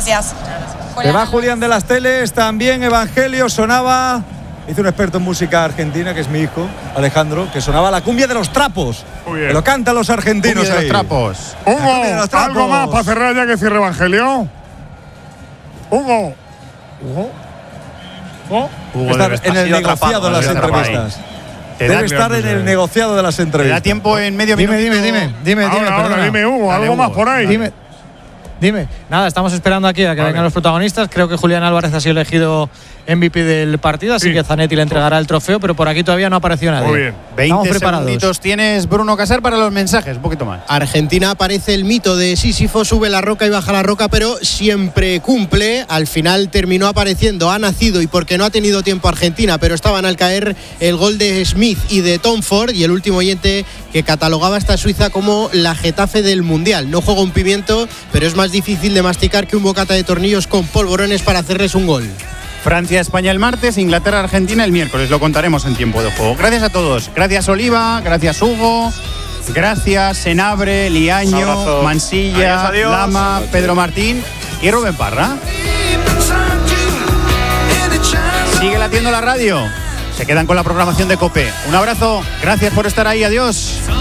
gracias. Se va Julián de las Teles, también Evangelio sonaba. Hice un experto en música argentina, que es mi hijo, Alejandro, que sonaba la cumbia de los trapos. Muy bien. Que lo cantan los argentinos Cumbia de ahí. los trapos. Hugo, ¿algo más para cerrar ya que cierre Evangelio? Hugo. Debe estar en el negociado de las entrevistas. Debe estar en el negociado de las ¿Te entrevistas. da tiempo en medio minuto? Dime, Hugo, algo más por ahí. Dime. Nada, estamos esperando aquí a que vengan los protagonistas. Creo que Julián Álvarez ha sido elegido MVP del partido, así que Zanetti le entregará el trofeo, pero por aquí todavía no ha aparecido nadie. Muy bien. 20 segunditos tienes, Bruno Casar, para los mensajes, un poquito más. Argentina aparece el mito de Sísifo, sube la roca y baja la roca, pero siempre cumple. Al final terminó apareciendo, ha nacido, y porque no ha tenido tiempo Argentina, pero estaban al caer el gol de Smith y de Tom Ford, y el último oyente que catalogaba a esta Suiza como la Getafe del Mundial. No juega un pimiento, pero es más difícil de masticar que un bocata de tornillos con polvorones para hacerles un gol. Francia-España el martes, Inglaterra-Argentina el miércoles. Lo contaremos en tiempo de juego. Gracias a todos. Gracias Oliva, gracias Hugo, gracias Senabre, Liaño, Mansilla, adiós. Lama, Pedro Martín y Rubén Parra. Sigue latiendo la radio. Se quedan con la programación de COPE. Un abrazo. Gracias por estar ahí. Adiós.